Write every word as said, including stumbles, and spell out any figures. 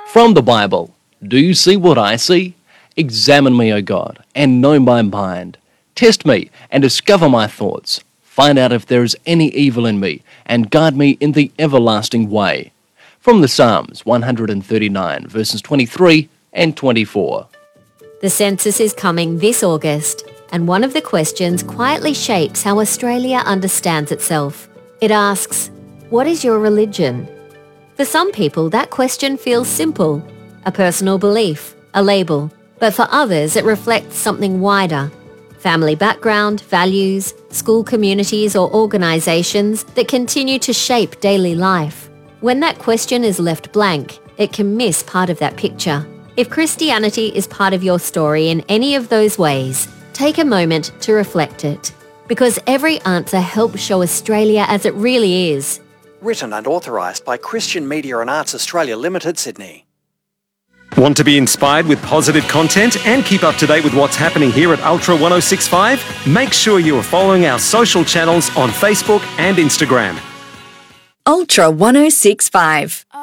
From the Bible, do you see what I see? Examine me, O God, and know my mind. Test me and discover my thoughts. Find out if there is any evil in me, and guide me in the everlasting way. From the Psalms one thirty-nine, verses twenty-three and twenty-four. The census is coming this August, and one of the questions quietly shapes how Australia understands itself. It asks, what is your religion? For some people, that question feels simple, a personal belief, a label. But for others, it reflects something wider. Family background, values, school communities or organisations that continue to shape daily life. When that question is left blank, it can miss part of that picture. If Christianity is part of your story in any of those ways, take a moment to reflect it. Because every answer helps show Australia as it really is. Written and authorised by Christian Media and Arts Australia Limited, Sydney. Want to be inspired with positive content and keep up to date with what's happening here at Ultra ten sixty-five? Make sure you are following our social channels on Facebook and Instagram. Ultra ten sixty-five.